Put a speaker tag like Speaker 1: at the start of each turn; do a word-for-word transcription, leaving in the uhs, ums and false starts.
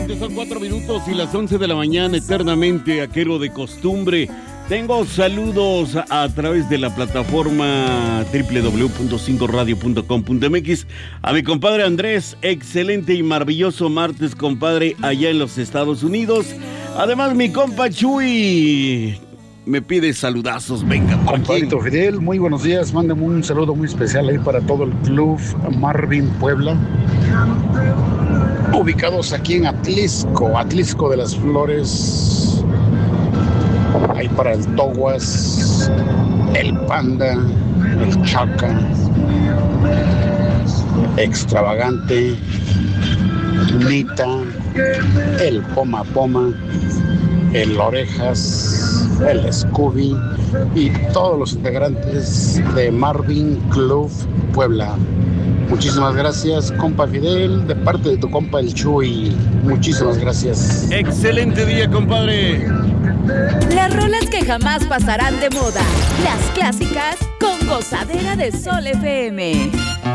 Speaker 1: Exactamente, son cuatro minutos y las once de la mañana, eternamente aquero de costumbre. Tengo saludos a, a través de la plataforma doble u doble u doble u punto cinco radio punto com punto m x. A mi compadre Andrés, excelente y maravilloso martes, compadre, allá en los Estados Unidos. Además, mi compa Chuy me pide saludazos, venga por aquí.
Speaker 2: Compadrito Fidel, muy buenos días, mándame un saludo muy especial ahí para todo el club Marvin Puebla, ubicados aquí en Atlisco, Atlisco de las Flores, ahí para el Toguas, el Panda, el Chaca, Extravagante, Nita, el Poma Poma, el Orejas, el Scooby y todos los integrantes de Marvin Club Puebla. Muchísimas gracias, compa Fidel, de parte de tu compa el Chuy. Muchísimas gracias.
Speaker 1: Excelente día, compadre.
Speaker 3: Las rolas que jamás pasarán de moda. Las clásicas con gozadera de Sol F M.